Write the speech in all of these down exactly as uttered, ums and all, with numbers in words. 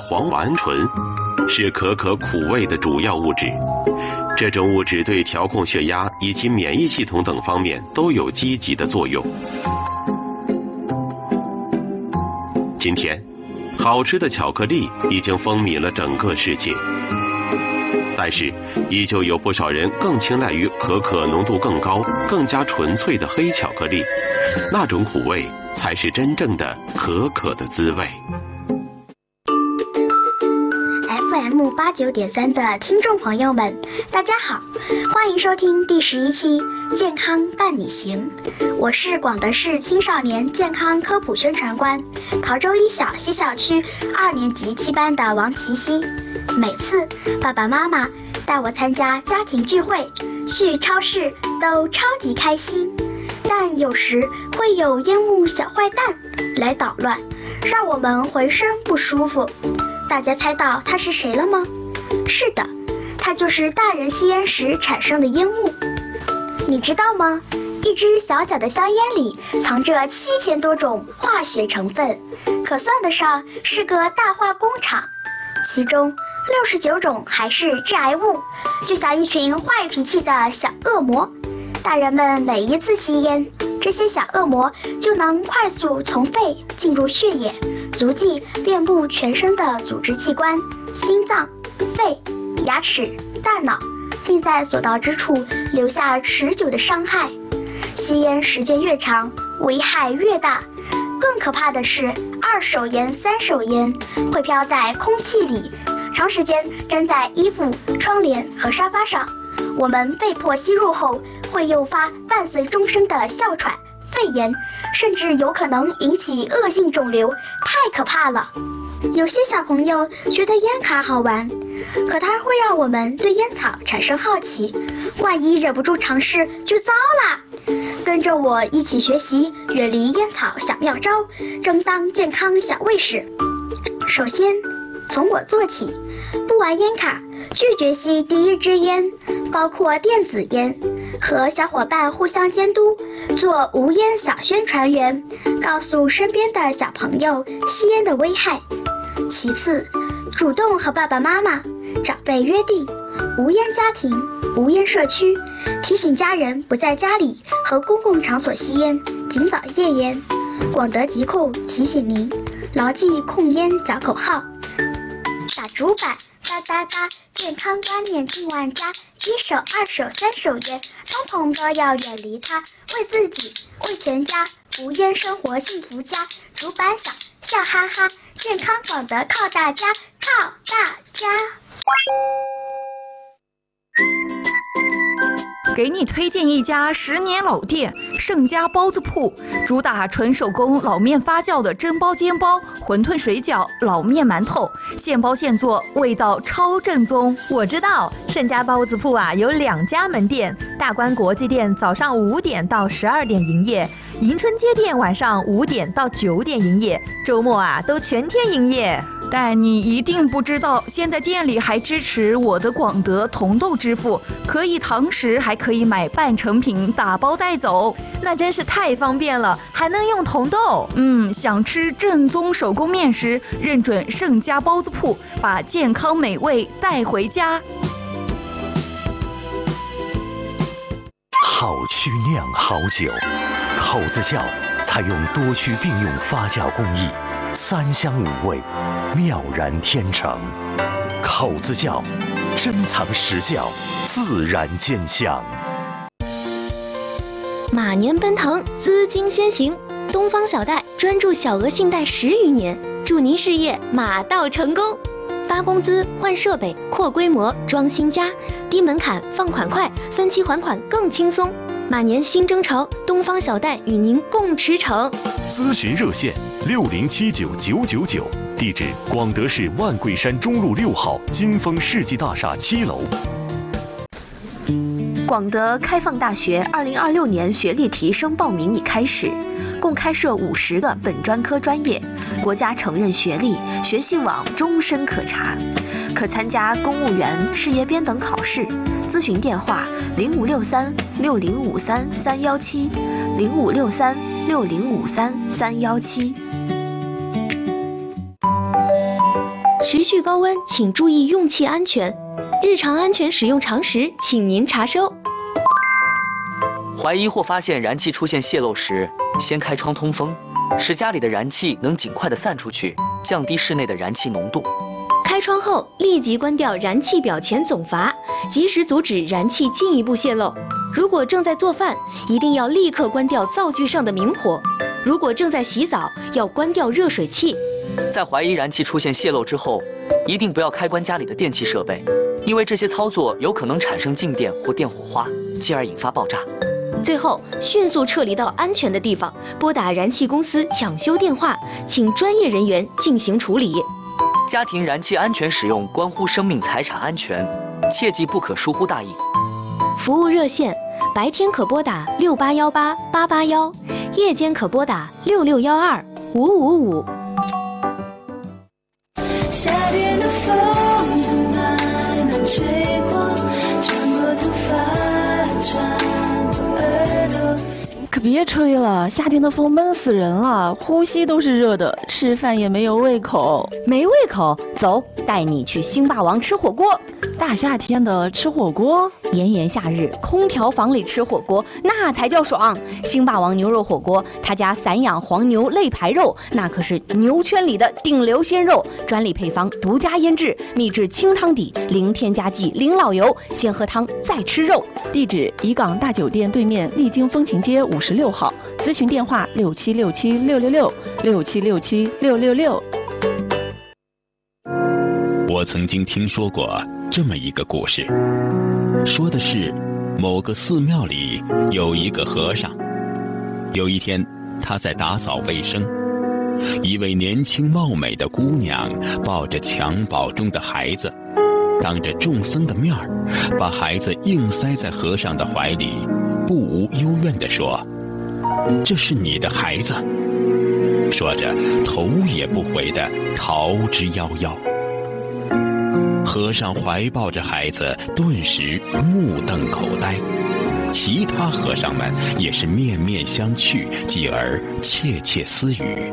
黄烷醇，是可可苦味的主要物质。这种物质对调控血压以及免疫系统等方面都有积极的作用。今天，好吃的巧克力已经风靡了整个世界，但是依旧有不少人更青睐于可可浓度更高、更加纯粹的黑巧克力，那种苦味才是真正的可可的滋味。 F M 八九点三的听众朋友们，大家好，欢迎收听第十一期《健康伴你行》，我是广德市青少年健康科普宣传官，陶州一小西校区二年级七班的王琪熙。每次爸爸妈妈带我参加家庭聚会、去超市都超级开心，但有时会有烟雾小坏蛋来捣乱，让我们浑身不舒服。大家猜到他是谁了吗？是的，他就是大人吸烟时产生的烟雾。你知道吗？一支小小的香烟里藏着七千多种化学成分，可算得上是个大化工厂。其中六十九种还是致癌物，就像一群坏脾气的小恶魔。大人们每一次吸烟，这些小恶魔就能快速从肺进入血液，足迹遍布全身的组织器官，心脏、肺、牙齿、大脑，并在所到之处留下持久的伤害。吸烟时间越长，危害越大。更可怕的是，二手烟、三手烟会飘在空气里，长时间粘在衣服、窗帘和沙发上。我们被迫吸入后，会诱发伴随终生的哮喘、肺炎，甚至有可能引起恶性肿瘤，太可怕了。有些小朋友觉得烟卡好玩，可它会让我们对烟草产生好奇，万一忍不住尝试就糟啦。跟着我一起学习远离烟草小妙招，争当健康小卫士。首先从我做起，不玩烟卡，拒绝吸第一支烟，包括电子烟，和小伙伴互相监督，做无烟小宣传员，告诉身边的小朋友吸烟的危害。其次，主动和爸爸妈妈、长辈约定无烟家庭、无烟社区，提醒家人不在家里和公共场所吸烟，尽早戒烟。广德疾控提醒您，牢记控烟小口号。打主板，哒哒哒，健康观念进万家，一手、二手、三手烟，通通都要远离它，为自己，为全家，无烟生活幸福家。主板响，笑哈哈，健康广德靠大家，靠大家。 给你推荐一家十年老店，盛家包子铺，主打纯手工老面发酵的蒸包、煎包、馄饨、水饺、老面、馒头，现包现做，味道超正宗。 我知道盛家包子铺啊有两家门店，大观国际店早上五点到十二点营业，迎春街店晚上五点到九点营业，周末啊都全天营业。 但你一定不知道，现在店里还支持我的广德同豆支付，可以堂食，还可以买半成品打包带走， 那真是太方便了，还能用同豆。 嗯，想吃正宗手工面食，认准盛家包子铺，把健康美味带回家。 好曲酿好酒，口子窖采用多区并用发酵工艺，三香五味，妙然天成。口子窖，珍藏实窖，自然见香。 马年奔腾，资金先行，东方小贷专注小额信贷十余年，祝您事业马到成功。发工资、换设备、扩规模、装新家，低门槛、放款快，分期还款更轻松。马年新征程，东方小贷与您共驰骋。 咨询热线六零七九九九九，地址广德市万桂山中路六号金丰世纪大厦七楼。 广德开放大学二零二六年学历提升报名已开始，共开设五十个本专科专业，国家承认学历，学习网终身可查，可参加公务员、事业编等考试。咨询电话零五六三六零五三三幺七，零五六三六零五三三幺七。 持续高温请注意用气安全，日常安全使用常识请您查收。 怀疑或发现燃气出现泄漏时，先开窗通风，使家里的燃气能尽快的散出去，降低室内的燃气浓度。 开窗后立即关掉燃气表前总阀，及时阻止燃气进一步泄漏。如果正在做饭，一定要立刻关掉灶具上的明火；如果正在洗澡，要关掉热水器。 在怀疑燃气出现泄漏之后，一定不要开关家里的电气设备，因为这些操作有可能产生静电或电火花，进而引发爆炸。 最后，迅速撤离到安全的地方，拨打燃气公司抢修电话，请专业人员进行处理。 家庭燃气安全使用关乎生命财产安全，切记不可疏忽大意。 服务热线：白天可拨打六八幺八八八幺，夜间可拨打六六幺二五五五。 夏天的风从南南吹过，穿过头发，穿过耳朵。 可别吹了，夏天的风闷死人了，呼吸都是热的，吃饭也没有胃口。 没胃口？走，带你去星霸王吃火锅。 大夏天的吃火锅， 炎炎夏日，空调房里吃火锅那才叫爽。星霸王牛肉火锅，他家散养黄牛肋排肉，那可是牛圈里的顶流鲜肉，专利配方，独家腌制，秘制清汤底，零添加剂，零老油，先喝汤再吃肉。 地址：怡港大酒店对面丽晶风情街五十六号，咨询电话：六七六七六六六六七六七六六六。 我曾经听说过这么一个故事，说的是某个寺庙里有一个和尚，有一天他在打扫卫生，一位年轻貌美的姑娘抱着襁褓中的孩子，当着众僧的面儿，把孩子硬塞在和尚的怀里，不无幽怨地说：“这是你的孩子。”说着头也不回地逃之夭夭。和尚怀抱着孩子，顿时目瞪口呆，其他和尚们也是面面相觑，继而窃窃私语。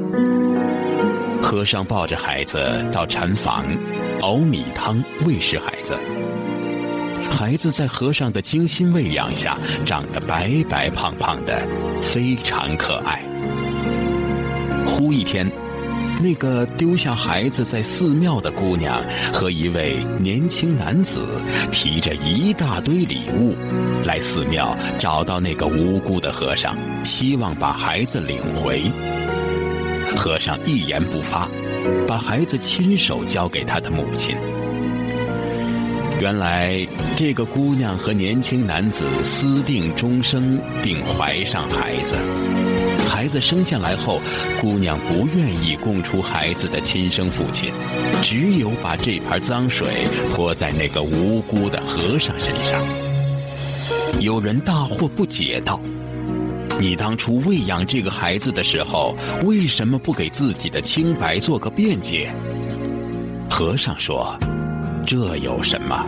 和尚抱着孩子到禅房，熬米汤喂食孩子。孩子在和尚的精心喂养下，长得白白胖胖的，非常可爱。忽一天，那个丢下孩子在寺庙的姑娘和一位年轻男子提着一大堆礼物来寺庙，找到那个无辜的和尚，希望把孩子领回。和尚一言不发，把孩子亲手交给他的母亲。原来这个姑娘和年轻男子私定终生，并怀上孩子。孩子生下来后，姑娘不愿意供出孩子的亲生父亲，只有把这盘脏水泼在那个无辜的和尚身上。有人大惑不解道：“你当初喂养这个孩子的时候，为什么不给自己的清白做个辩解？”和尚说：“这有什么？”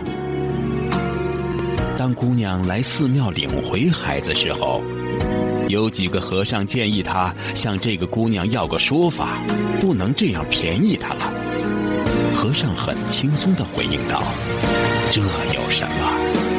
当姑娘来寺庙领回孩子时候，有几个和尚建议他向这个姑娘要个说法，不能这样便宜她了。和尚很轻松地回应道：“这有什么？”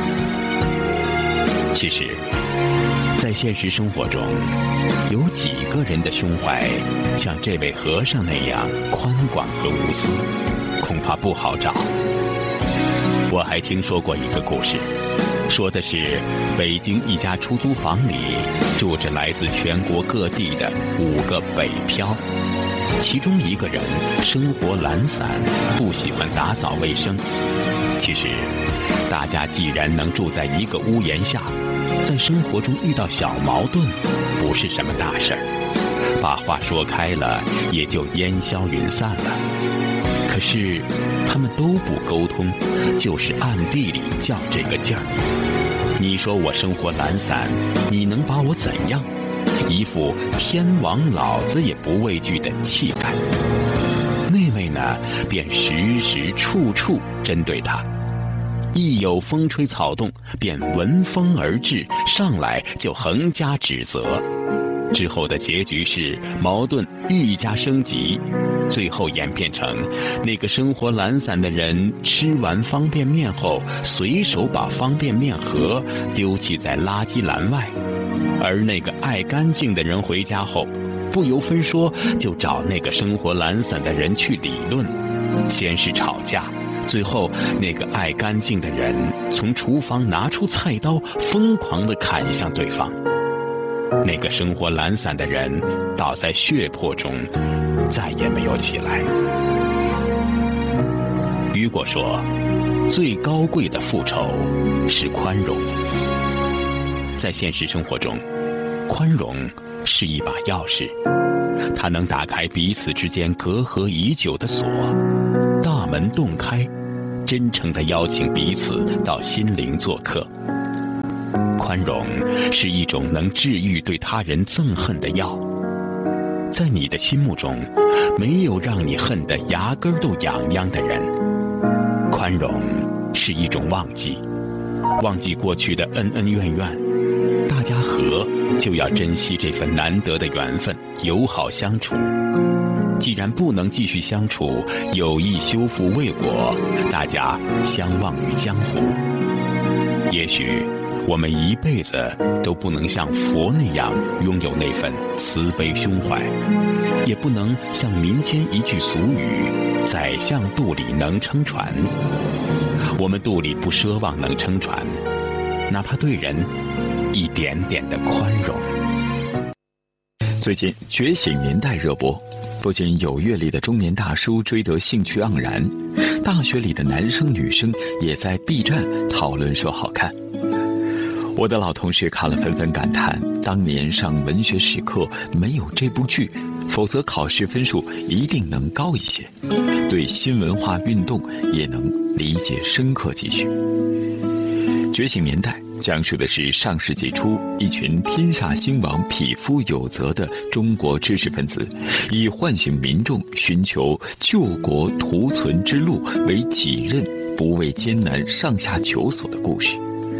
其实，在现实生活中，有几个人的胸怀像这位和尚那样宽广和无私，恐怕不好找。我还听说过一个故事，说的是北京一家出租房里住着来自全国各地的五个北漂，其中一个人生活懒散，不喜欢打扫卫生。其实大家既然能住在一个屋檐下，在生活中遇到小矛盾不是什么大事儿，把话说开了也就烟消云散了。可是他们都不沟通，就是暗地里较这个劲儿。你说我生活懒散，你能把我怎样？一副天王老子也不畏惧的气概。那位呢，便时时处处针对他，一有风吹草动便闻风而至，上来就横加指责。 之后的结局是矛盾愈加升级，最后演变成那个生活懒散的人吃完方便面后，随手把方便面盒丢弃在垃圾篮外，而那个爱干净的人回家后，不由分说就找那个生活懒散的人去理论，先是吵架，最后那个爱干净的人从厨房拿出菜刀，疯狂地砍向对方。那个生活懒散的人倒在血泊中，再也没有起来。雨果说，最高贵的复仇是宽容。在现实生活中，宽容是一把钥匙，它能打开彼此之间隔阂已久的锁，大门洞开，真诚地邀请彼此到心灵做客。宽容是一种能治愈对他人憎恨的药，在你的心目中，没有让你恨得牙根都痒痒的人。宽容是一种忘记，忘记过去的恩恩怨怨。大家和就要珍惜这份难得的缘分，友好相处。既然不能继续相处，友谊修复未果，大家相忘于江湖。也许我们一辈子都不能像佛那样拥有那份慈悲胸怀，也不能像民间一句俗语“宰相肚里能撑船”。我们肚里不奢望能撑船，哪怕对人一点点的宽容。 最近《觉醒年代》热播，不仅有阅历的中年大叔追得兴趣盎然，大学里的男生女生也在 B 站讨论说好看。我的老同事看了纷纷感叹，当年上文学史课没有这部剧，否则考试分数一定能高一些，对新文化运动也能理解深刻几许。觉醒年代讲述的是上世纪初一群天下兴亡、匹夫有责的中国知识分子，以唤醒民众寻求救国图存之路为己任，不畏艰难上下求索的故事。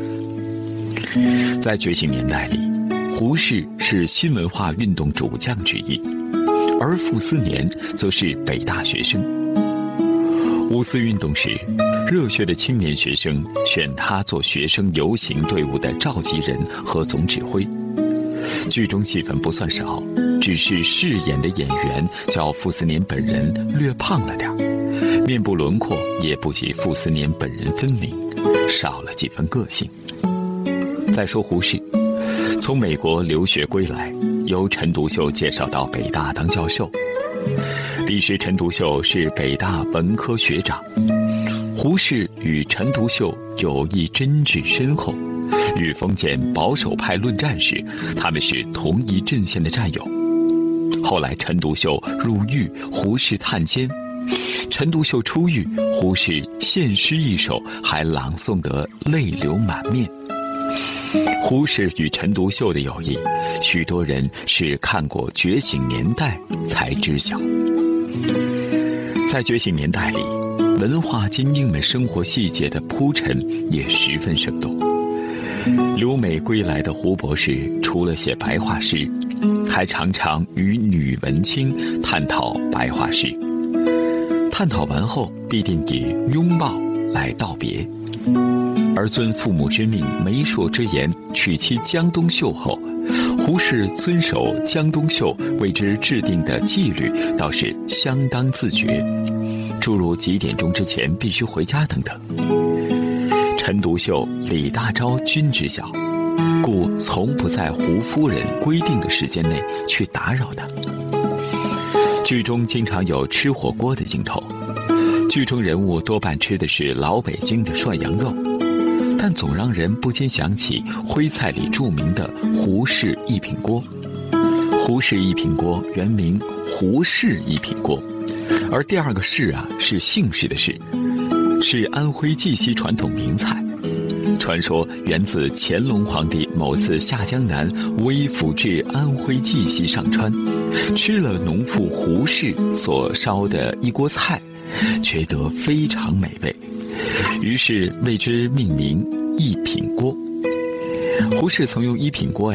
在觉醒年代里，胡适是新文化运动主将之一，而傅斯年则是北大学生。五四运动时，热血的青年学生选他做学生游行队伍的召集人和总指挥。剧中戏份不算少，只是饰演的演员较傅斯年本人略胖了点，面部轮廓也不及傅斯年本人分明，少了几分个性。再说胡适，从美国留学归来，由陈独秀介绍到北大当教授。彼时陈独秀是北大文科学长，胡适与陈独秀友谊真挚深厚，与封建保守派论战时，他们是同一阵线的战友。后来陈独秀入狱，胡适探监，陈独秀出狱，胡适献诗一首，还朗诵得泪流满面。胡适与陈独秀的友谊，许多人是看过《觉醒年代》才知晓。在《觉醒年代》里，文化精英们生活细节的铺陈也十分生动。留美归来的胡博士除了写白话诗，还常常与女文青探讨白话诗。探讨完后，必定以拥抱来道别。而遵父母之命、媒妁之言娶妻江冬秀后，胡适遵守江冬秀为之制定的纪律，倒是相当自觉，诸如几点钟之前必须回家等等。陈独秀、李大钊均知晓，故从不在胡夫人规定的时间内去打扰他。剧中经常有吃火锅的镜头，剧中人物多半吃的是老北京的涮羊肉，但总让人不禁想起徽菜里著名的胡氏一品锅。胡氏一品锅原名胡氏一品锅，而第二个氏啊是姓氏的氏，是安徽绩溪传统名菜。传说源自乾隆皇帝某次下江南，微服至安徽绩溪上川，吃了农妇胡氏所烧的一锅菜，觉得非常美味，于是为之命名一品锅。胡适曾用一品锅呀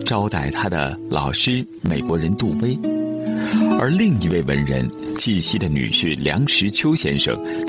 招待他的老师美国人杜威，而另一位文人季希的女婿梁实秋先生